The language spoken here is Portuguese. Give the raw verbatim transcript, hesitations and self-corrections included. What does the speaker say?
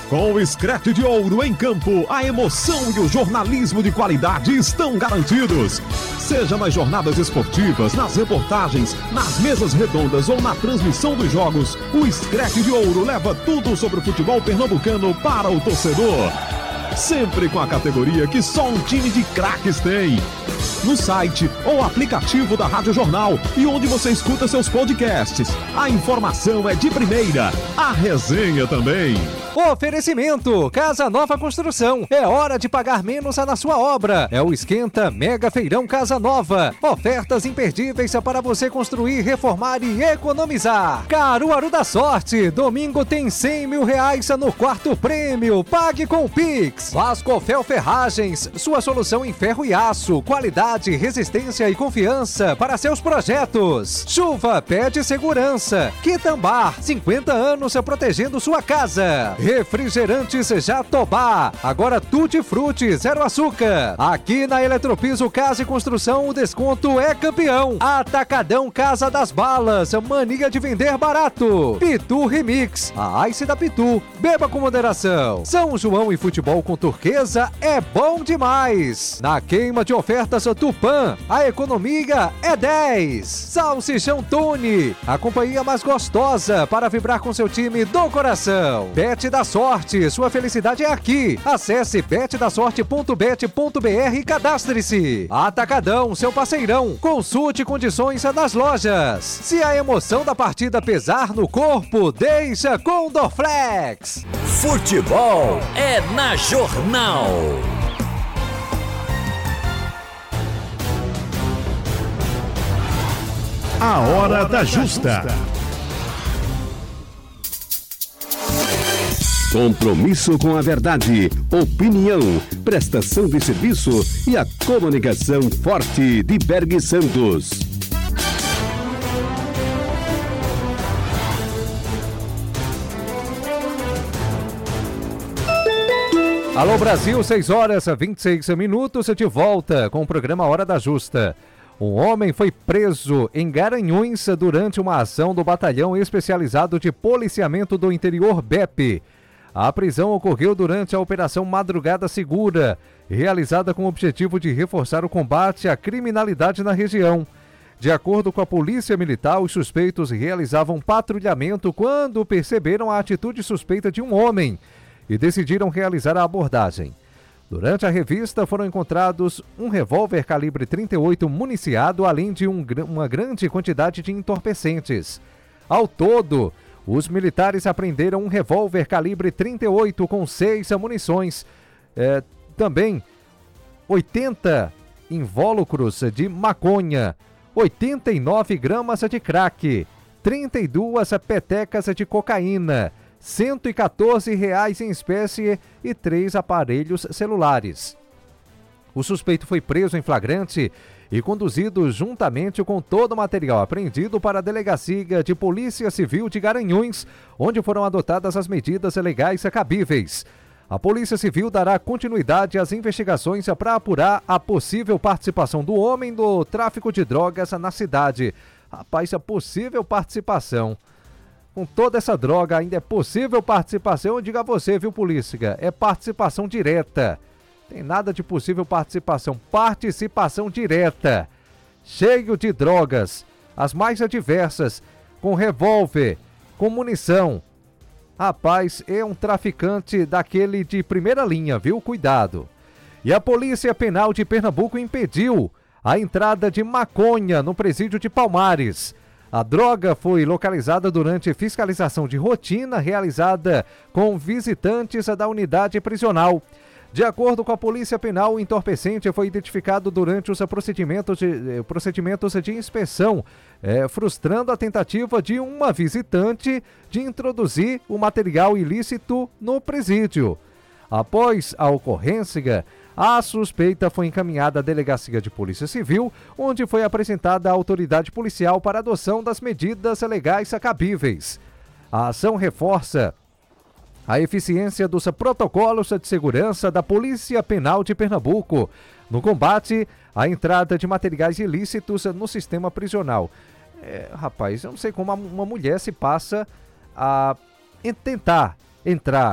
Com o Scratch de Ouro em campo, a emoção e o jornalismo de qualidade estão garantidos. Seja nas jornadas esportivas, nas reportagens, nas mesas redondas ou na transmissão dos jogos, o Scratch de Ouro leva tudo sobre o futebol pernambucano para o torcedor. Sempre com a categoria que só um time de craques tem. No site ou aplicativo da Rádio Jornal e onde você escuta seus podcasts. A informação é de primeira, a resenha também. Oferecimento, Casa Nova Construção. É hora de pagar menos na sua obra. É o Esquenta Mega Feirão Casa Nova. Ofertas imperdíveis para você construir, reformar e economizar. Caruaru da Sorte. Domingo tem cem mil reais no quarto prêmio. Pague com o Pix. Vascofel Ferragens. Sua solução em ferro e aço. Qualidade, resistência e confiança para seus projetos. Chuva pede segurança. Quitambar. cinquenta anos protegendo sua casa. Refrigerantes Jatobá, agora Tutti Frutti, zero açúcar. Aqui na Eletropiso Casa e Construção o desconto é campeão. Atacadão Casa das Balas, mania de vender barato. Pitu Remix, a Ice da Pitu, beba com moderação. São João e futebol com turquesa é bom demais. Na queima de ofertas Tupã, a economia é dez. Salsichão Tune, a companhia mais gostosa para vibrar com seu time do coração. Bet da Sorte, sua felicidade é aqui. Acesse bet da sorte ponto bet ponto b r e cadastre-se. Atacadão, seu parceirão. Consulte condições nas lojas. Se a emoção da partida pesar no corpo, deixa com Dorflex. Futebol é na Jornal. A hora da justa. Compromisso com a verdade, opinião, prestação de serviço e a comunicação forte de Berg Santos. Alô Brasil, seis horas e vinte e seis minutos, de volta com o programa Hora da Justa. Um homem foi preso em Garanhuns durante uma ação do Batalhão Especializado de Policiamento do Interior B E P. A prisão ocorreu durante a Operação Madrugada Segura, realizada com o objetivo de reforçar o combate à criminalidade na região. De acordo com a Polícia Militar, os suspeitos realizavam patrulhamento quando perceberam a atitude suspeita de um homem e decidiram realizar a abordagem. Durante a revista foram encontrados um revólver calibre trinta e oito municiado, além de um, uma grande quantidade de entorpecentes. Ao todo, os militares apreenderam um revólver calibre trinta e oito com seis munições, é, também oitenta invólucros de maconha, oitenta e nove gramas de crack, trinta e duas petecas de cocaína, cento e quatorze reais em espécie e três aparelhos celulares. O suspeito foi preso em flagrante e conduzido juntamente com todo o material apreendido para a Delegacia de Polícia Civil de Garanhuns, onde foram adotadas as medidas legais cabíveis. A Polícia Civil dará continuidade às investigações para apurar a possível participação do homem no tráfico de drogas na cidade. Rapaz, a possível participação. Com toda essa droga ainda é possível participação, eu digo a você, viu, polícia? É participação direta. Tem nada de possível participação, participação direta. Cheio de drogas, as mais diversas, com revólver, com munição. Rapaz, é um traficante daquele de primeira linha, viu? Cuidado. E a Polícia Penal de Pernambuco impediu a entrada de maconha no presídio de Palmares. A droga foi localizada durante fiscalização de rotina realizada com visitantes da unidade prisional. De acordo com a Polícia Penal, o entorpecente foi identificado durante os procedimentos de, procedimentos de inspeção, é, frustrando a tentativa de uma visitante de introduzir o material ilícito no presídio. Após a ocorrência, a suspeita foi encaminhada à Delegacia de Polícia Civil, onde foi apresentada à autoridade policial para adoção das medidas legais cabíveis. A ação reforça a eficiência dos protocolos de segurança da Polícia Penal de Pernambuco no combate à entrada de materiais ilícitos no sistema prisional. É, rapaz, eu não sei como uma mulher se passa a tentar entrar